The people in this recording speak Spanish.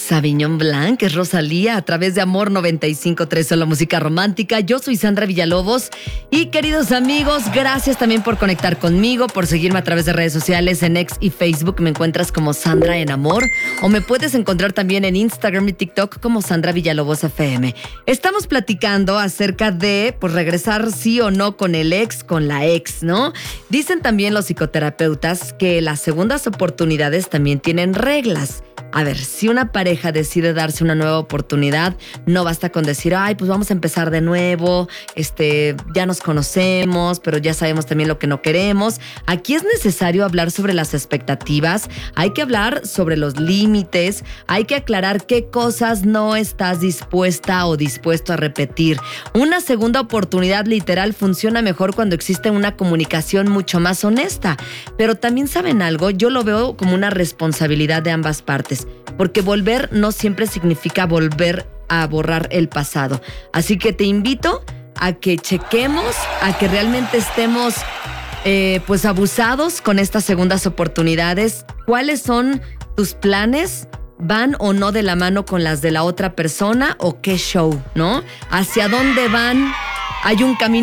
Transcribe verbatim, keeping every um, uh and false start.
Sauvignon Blanc, es Rosalía a través de Amor noventa y cinco punto tres, la música romántica. Yo soy Sandra Villalobos y queridos amigos, gracias también por conectar conmigo, por seguirme a través de redes sociales en X y Facebook. Me encuentras como Sandra en Amor o me puedes encontrar también en Instagram y TikTok como Sandra Villalobos F M. Estamos platicando acerca de pues regresar sí o no con el ex, con la ex, ¿no? Dicen también los psicoterapeutas que las segundas oportunidades también tienen reglas. A ver, si una pareja decide darse una nueva oportunidad, no basta con decir, ay, pues vamos a empezar de nuevo, este, ya nos conocemos, pero ya sabemos también lo que no queremos. Aquí es necesario hablar sobre las expectativas, hay que hablar sobre los límites, hay que aclarar qué cosas no estás dispuesta o dispuesto a repetir. Una segunda oportunidad literal funciona mejor cuando existe una comunicación mucho más honesta. Pero también, ¿saben algo? Yo lo veo como una responsabilidad de ambas partes. Porque volver no siempre significa volver a borrar el pasado. Así que te invito a que chequemos, a que realmente estemos eh, pues abusados con estas segundas oportunidades. ¿Cuáles son tus planes? ¿Van o no de la mano con las de la otra persona? ¿O qué show, no? ¿Hacia dónde van? Hay un camino